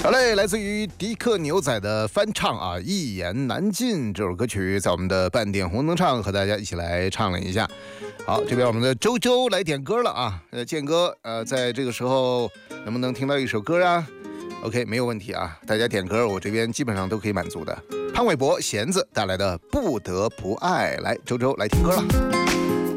好嘞，来自于迪克牛仔的翻唱啊，一言难尽这首歌曲，在我们的半点红灯唱和大家一起来唱了一下。好，这边我们的周周来点歌了啊，建哥，在这个时候能不能听到一首歌啊 ？OK， 没有问题啊，大家点歌我这边基本上都可以满足的。潘玮柏、弦子带来的《不得不爱》，来，周周来听歌了。